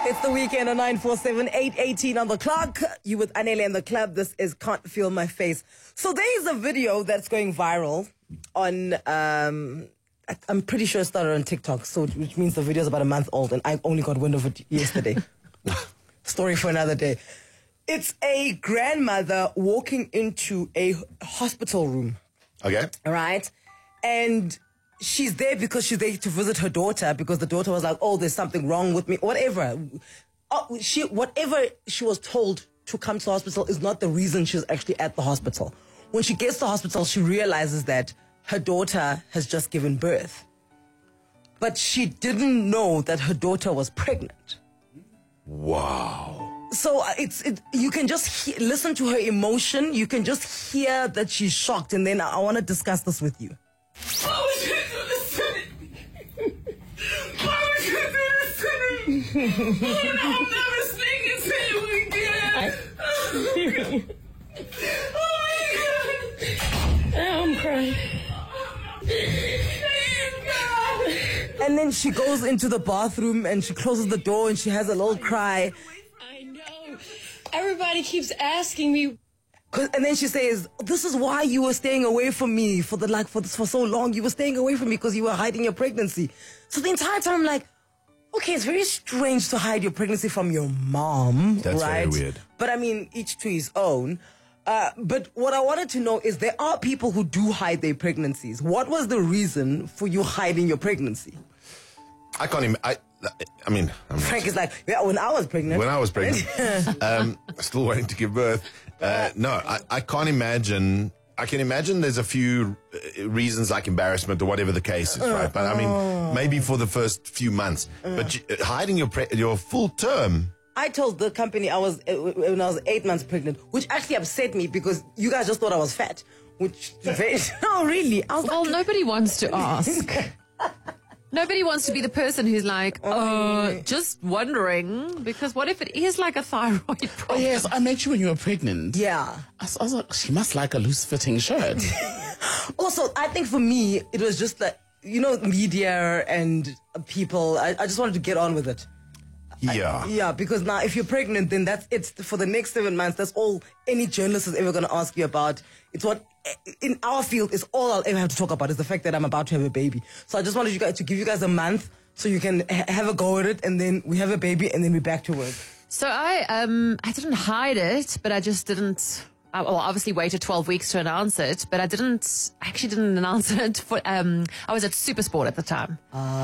It's the weekend on 947, 8:18 on the clock. You with Anele and the club. This is Can't Feel My Face. So there is a video that's going viral on, I'm pretty sure it started on TikTok, so which means the video is about a month old, and I only got wind of it yesterday. Story for another day. It's a grandmother walking into a hospital room. Okay. All right. And she's there because she's there to visit her daughter, because the daughter was like, oh, there's something wrong with me, whatever. Whatever she was told to come to the hospital is not the reason she's actually at the hospital. When she gets to the hospital, she realizes that her daughter has just given birth. But she didn't know that her daughter was pregnant. Wow. So you can just listen to her emotion. You can just hear that she's shocked. And then I want to discuss this with you. Why would you do this to me? Why would you do this to me? I'm never speaking to you again. Oh my God. I'm crying. And then she goes into the bathroom and she closes the door and she has a little cry. I know. Everybody keeps asking me. And then she says, this is why you were staying away from me for so long. You were staying away from me because you were hiding your pregnancy. So the entire time I'm like, okay, it's very strange to hide your pregnancy from your mom. That's right? very weird. But I mean, each to his own. But what I wanted to know is there are people who do hide their pregnancies. What was the reason for you hiding your pregnancy? I can't even, I mean, Frank is like, yeah, when I was pregnant. When I was pregnant, still waiting to give birth. No, I can't imagine. I can imagine there's a few reasons like embarrassment or whatever the case is, right? But I mean, maybe for the first few months. But hiding your full term. I told the company when I was 8 months pregnant, which actually upset me because you guys just thought I was fat. Which, no, really. I was well, nobody wants to ask. Nobody wants to be the person who's like, just wondering, because what if it is like a thyroid problem? Oh, yes, I met you when you were pregnant. Yeah. I was like, she must like a loose-fitting shirt. Also, I think for me, it was just like, media and people, I just wanted to get on with it. Yeah. Because now if you're pregnant, then that's it for the next 7 months. That's all any journalist is ever going to ask you about. It's what, in our field, is all I'll ever have to talk about is the fact that I'm about to have a baby. So I just wanted to give you guys a month so you can have a go at it, and then we have a baby, and then we're back to work. So I didn't hide it, but I just didn't. Well, obviously waited 12 weeks to announce it, but I actually didn't announce it for, I was at Supersport at the time.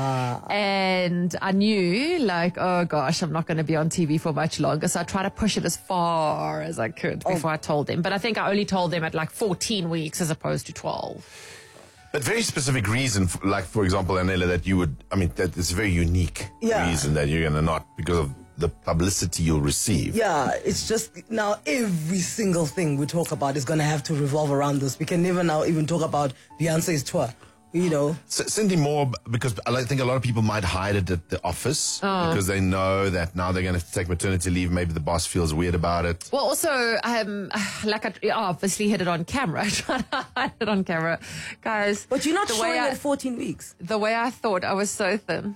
And I knew, like, oh gosh, I'm not going to be on TV for much longer. So I tried to push it as far as I could before I told them. But I think I only told them at like 14 weeks as opposed to 12. But very specific reason, like, for example, Anele, that you would, I mean, that it's a very unique reason that you're going to not, because of the publicity you'll receive. Yeah, it's just now every single thing we talk about is going to have to revolve around this. We can never now even talk about Beyonce's tour, Cindy Moore, because I think a lot of people might hide it at the office because they know that now they're going to take maternity leave. Maybe the boss feels weird about it. Well, also, like I obviously hid it on camera. I tried to hide it on camera. Guys. But you're not showing at 14 weeks. The way I thought I was so thin.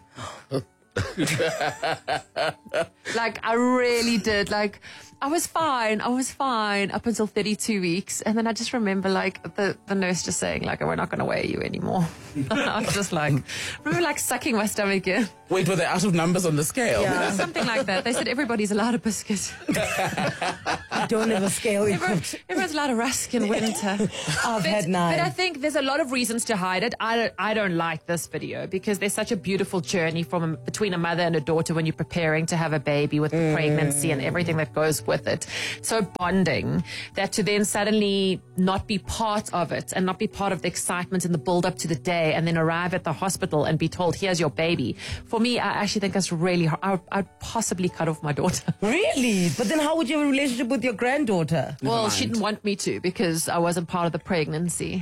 Like, I really did. Like, I was fine up until 32 weeks. And then I just remember, like, the nurse just saying, like, we're not going to weigh you anymore. I was just like, remember, like, sucking my stomach in. Wait, were they out of numbers on the scale? Yeah, something like that. They said everybody's allowed a biscuit. Don't have a scale. Everyone's allowed a rusk in winter. I've had 9. But I think there's a lot of reasons to hide it. I don't like this video because there's such a beautiful journey between a mother and a daughter when you're preparing to have a baby with the pregnancy and everything that goes with it. So bonding, that to then suddenly not be part of it and not be part of the excitement and the build up to the day and then arrive at the hospital and be told, here's your baby. For me, I actually think that's really hard. I'd possibly cut off my daughter. Really? But then how would you have a relationship with your granddaughter? Well, she didn't want me to because I wasn't part of the pregnancy.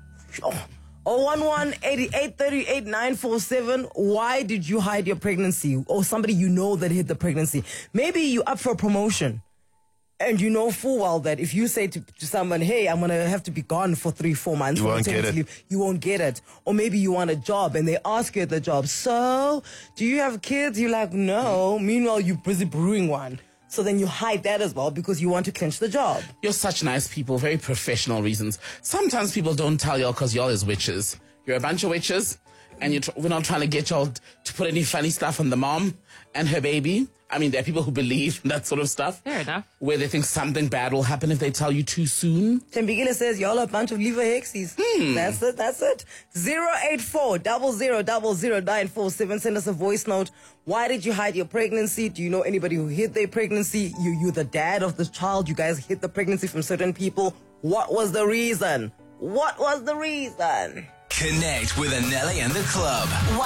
011-8838-947. Why did you hide your pregnancy? Or somebody you know that hid the pregnancy? Maybe you up for a promotion. And you know full well that if you say to someone, hey, I'm going to have to be gone for 3-4 months, You for won't get maternity it. leave, you won't get it. Or maybe you want a job and they ask you at the job, so do you have kids? You're like, no. Meanwhile, you're busy brewing one. So then you hide that as well because you want to clinch the job. You're such nice people, very professional reasons. Sometimes people don't tell y'all because y'all is witches. You're a bunch of witches, and we're not trying to get y'all to put any funny stuff on the mom and her baby. I mean, there are people who believe in that sort of stuff. Fair enough. Where they think something bad will happen if they tell you too soon. Tembigile says, y'all are a bunch of liver hexies. That's it. 084-0000-947. Send us a voice note. Why did you hide your pregnancy? Do you know anybody who hid their pregnancy? You're the dad of this child. You guys hid the pregnancy from certain people. What was the reason? What was the reason? Connect with Anele and the club.